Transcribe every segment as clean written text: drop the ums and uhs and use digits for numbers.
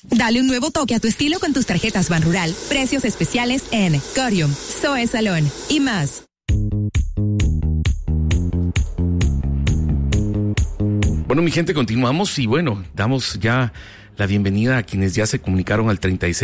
Dale un nuevo toque a tu estilo con tus tarjetas Banrural. Precios especiales en Corium, Zoe Salón y más. Bueno, mi gente, continuamos y bueno, damos ya la bienvenida a quienes ya se comunicaron al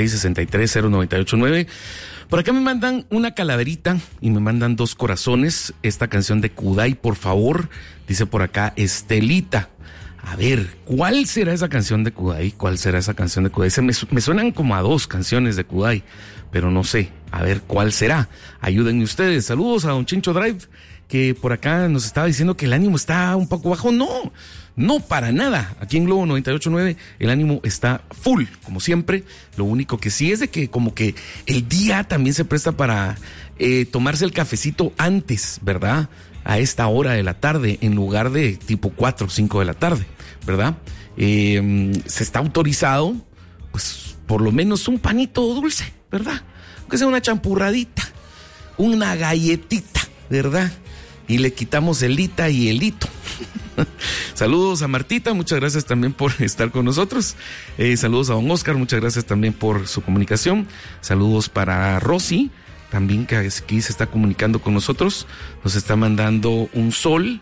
36630989. Por acá me mandan una calaverita y me mandan 2 corazones. Esta canción de Kudai, por favor, dice por acá Estelita. A ver, ¿cuál será esa canción de Kudai? ¿Cuál será esa canción de Kudai? Me suenan como a 2 canciones de Kudai, pero no sé. A ver, ¿cuál será? Ayúdenme ustedes. Saludos a don Chincho Drive, que por acá nos estaba diciendo que el ánimo está un poco bajo. No, para nada. Aquí en Globo 98.9 el ánimo está full, como siempre. Lo único que sí es de que como que el día también se presta para tomarse el cafecito antes, ¿verdad? A esta hora de la tarde, en lugar de tipo 4 o 5 de la tarde, ¿verdad? Se está autorizado, pues, por lo menos un panito dulce, ¿verdad? Aunque sea una champurradita, una galletita, ¿verdad? Y le quitamos el ita y el hito. Saludos a Martita, muchas gracias también por estar con nosotros. Saludos a don Oscar, muchas gracias también por su comunicación. Saludos para Rosy, también que aquí se está comunicando con nosotros. Nos está mandando un sol.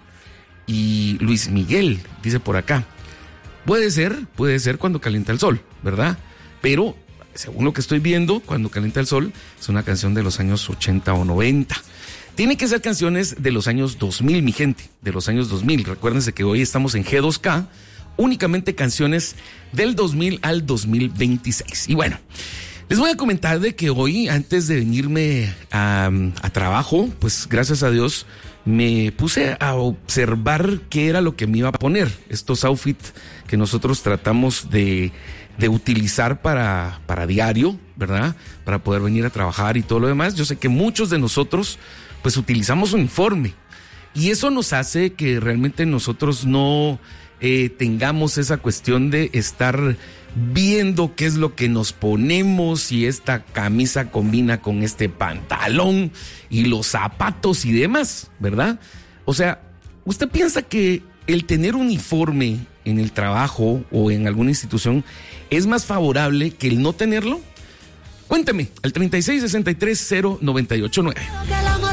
Y Luis Miguel dice por acá, puede ser cuando calienta el sol, ¿verdad? Pero según lo que estoy viendo, Cuando calienta el sol es una canción de los años 80 o 90. Tiene que ser canciones de los años 2000, mi gente, de los años 2000. Recuérdense que hoy estamos en G2K, únicamente canciones del 2000 al 2026. Y bueno, les voy a comentar de que hoy, antes de venirme a trabajo, pues gracias a Dios, me puse a observar qué era lo que me iba a poner. Estos outfits que nosotros tratamos de utilizar para diario, ¿verdad? Para poder venir a trabajar y todo lo demás. Yo sé que muchos de nosotros pues utilizamos uniforme y eso nos hace que realmente nosotros no tengamos esa cuestión de estar viendo qué es lo que nos ponemos, si esta camisa combina con este pantalón y los zapatos y demás, ¿verdad? O sea, ¿usted piensa que el tener uniforme en el trabajo o en alguna institución es más favorable que el no tenerlo? Cuénteme, al 36630989.